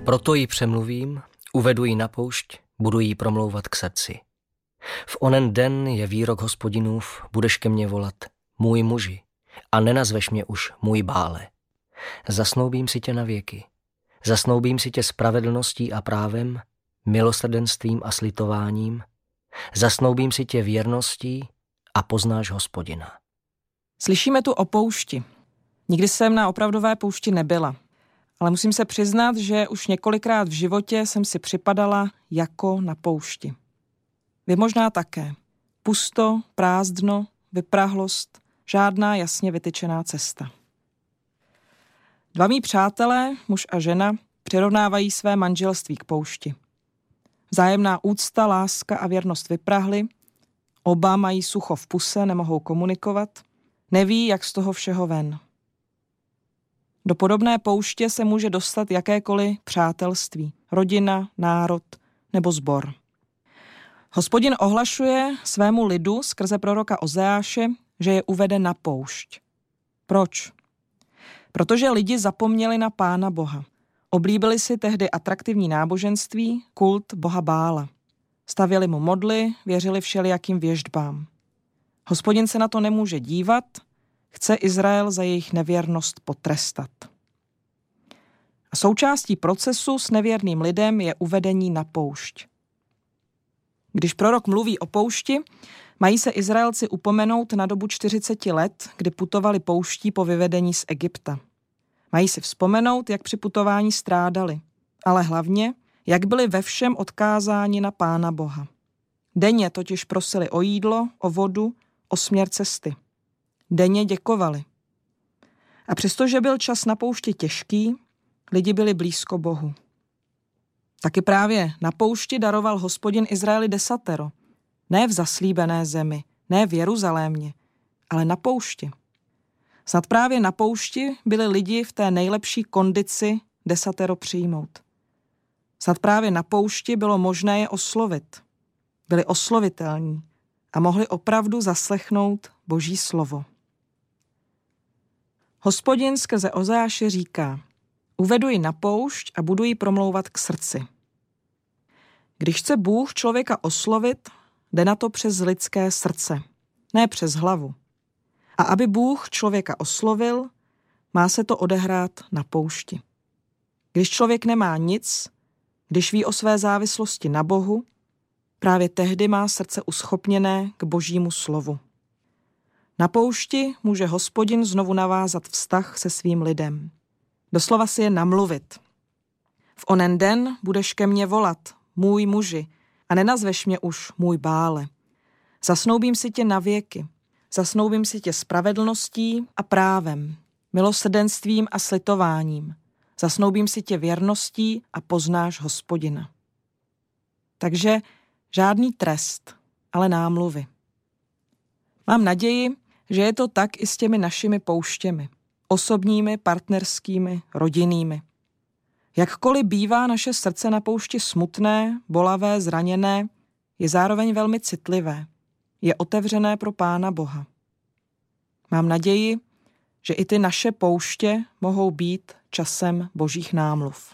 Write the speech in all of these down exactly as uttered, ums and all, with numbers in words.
Proto ji přemluvím, uvedu ji na poušť, budu jí promlouvat k srdci. V onen den je výrok Hospodinův, budeš ke mně volat, můj muži, a nenazveš mě už můj Bále. Zasnoubím si tě na věky. Zasnoubím si tě spravedlností a právem, milosrdenstvím a slitováním. Zasnoubím si tě věrností a poznáš Hospodina. Slyšíme tu o poušti. Nikdy jsem na opravdové poušti nebyla, ale musím se přiznat, že už několikrát v životě jsem si připadala jako na poušti. Vy možná také. Pusto, prázdno, vyprahlost, žádná jasně vytyčená cesta. Dva mí přátelé, muž a žena, přirovnávají své manželství k poušti. Vzájemná úcta, láska a věrnost vyprahly, oba mají sucho v puse, nemohou komunikovat, neví, jak z toho všeho ven. Do podobné pouště se může dostat jakékoliv přátelství, rodina, národ nebo sbor. Hospodin ohlašuje svému lidu skrze proroka Ozeáše, že je uvede na poušť. Proč? Protože lidi zapomněli na Pána Boha. Oblíbili si tehdy atraktivní náboženství, kult boha Bála. Stavěli mu modly, věřili všelijakým věštbám. Hospodin se na to nemůže dívat, chce Izrael za jejich nevěrnost potrestat. A součástí procesu s nevěrným lidem je uvedení na poušť. Když prorok mluví o poušti, mají se Izraelci upomenout na dobu čtyřicet let, kdy putovali pouští po vyvedení z Egypta. Mají si vzpomenout, jak při putování strádali, ale hlavně, jak byli ve všem odkázáni na Pána Boha. Denně totiž prosili o jídlo, o vodu, o směr cesty. Denně děkovali. A přestože byl čas na poušti těžký, lidi byli blízko Bohu. Taky právě na poušti daroval Hospodin Izraeli desatero. Ne v zaslíbené zemi, ne v Jeruzalémě, ale na poušti. Snad právě na poušti byli lidi v té nejlepší kondici desatero přijmout. Snad právě na poušti bylo možné je oslovit. Byli oslovitelní a mohli opravdu zaslechnout Boží slovo. Hospodin skrze Ozeáše říká, uvedu ji na poušť a budu ji promlouvat k srdci. Když chce Bůh člověka oslovit, jde na to přes lidské srdce, ne přes hlavu. A aby Bůh člověka oslovil, má se to odehrát na poušti. Když člověk nemá nic, když ví o své závislosti na Bohu, právě tehdy má srdce uschopněné k Božímu slovu. Na poušti může Hospodin znovu navázat vztah se svým lidem. Doslova si je namluvit. V onen den budeš ke mně volat, můj muži, a nenazveš mě už můj Bále. Zasnoubím si tě na věky. Zasnoubím si tě spravedlností a právem, milosrdenstvím a slitováním. Zasnoubím si tě věrností a poznáš Hospodina. Takže žádný trest, ale námluvy. Mám naději, že je to tak i s těmi našimi pouštěmi, osobními, partnerskými, rodinnými. Jakkoliv bývá naše srdce na poušti smutné, bolavé, zraněné, je zároveň velmi citlivé. Je otevřené pro Pána Boha. Mám naději, že i ty naše pouště mohou být časem Božích námluv.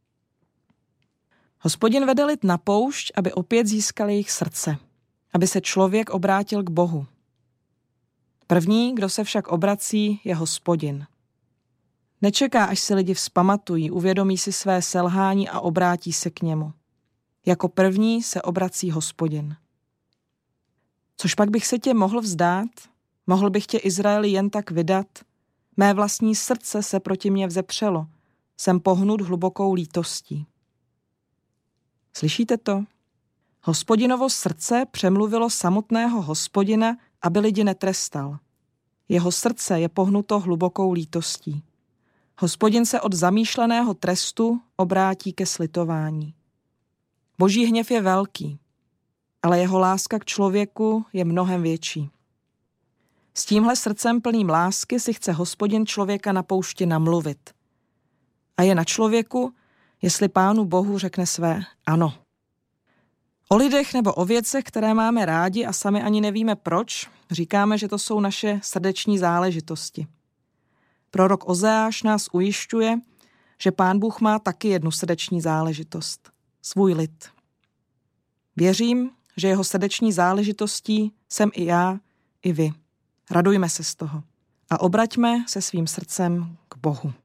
Hospodin vede lid na poušť, aby opět získal jejich srdce, aby se člověk obrátil k Bohu. První, kdo se však obrací, je Hospodin. Nečeká, až se lidi vzpamatují, uvědomí si své selhání a obrátí se k němu. Jako první se obrací Hospodin. Což pak bych se tě mohl vzdát? Mohl bych tě, Izraeli, jen tak vydat? Mé vlastní srdce se proti mně vzepřelo. Jsem pohnut hlubokou lítostí. Slyšíte to? Hospodinovo srdce přemluvilo samotného Hospodina, aby lidi netrestal. Jeho srdce je pohnuto hlubokou lítostí. Hospodin se od zamýšleného trestu obrátí ke slitování. Boží hněv je velký, ale jeho láska k člověku je mnohem větší. S tímhle srdcem plným lásky si chce Hospodin člověka na poušti namluvit. A je na člověku, jestli Pánu Bohu řekne své ano. O lidech nebo o věcech, které máme rádi a sami ani nevíme proč, říkáme, že to jsou naše srdeční záležitosti. Prorok Ozeáš nás ujišťuje, že Pán Bůh má taky jednu srdeční záležitost. Svůj lid. Věřím, že jeho srdeční záležitostí jsem i já, i vy. Radujme se z toho a obraťme se svým srdcem k Bohu.